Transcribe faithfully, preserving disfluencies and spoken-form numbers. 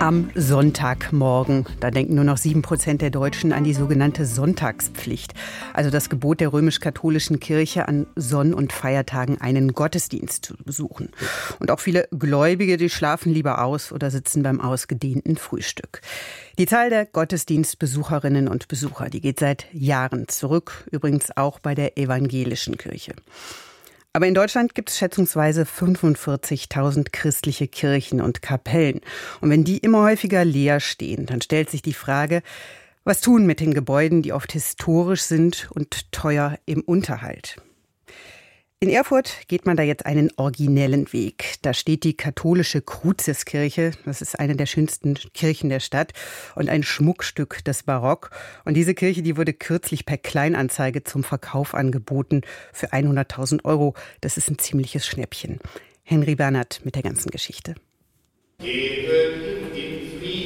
Am Sonntagmorgen, da denken nur noch sieben Prozent der Deutschen an die sogenannte Sonntagspflicht. Also das Gebot der römisch-katholischen Kirche, an Sonn- und Feiertagen einen Gottesdienst zu besuchen. Und auch viele Gläubige, die schlafen lieber aus oder sitzen beim ausgedehnten Frühstück. Die Zahl der Gottesdienstbesucherinnen und Besucher, die geht seit Jahren zurück, übrigens auch bei der evangelischen Kirche. Aber in Deutschland gibt es schätzungsweise fünfundvierzigtausend christliche Kirchen und Kapellen. Und wenn die immer häufiger leer stehen, dann stellt sich die Frage, was tun mit den Gebäuden, die oft historisch sind und teuer im Unterhalt? In Erfurt geht man da jetzt einen originellen Weg. Da steht die katholische Cruziskirche. Das ist eine der schönsten Kirchen der Stadt und ein Schmuckstück des Barock. Und diese Kirche, die wurde kürzlich per Kleinanzeige zum Verkauf angeboten für hunderttausend Euro. Das ist ein ziemliches Schnäppchen. Henry Bernhard mit der ganzen Geschichte. Geben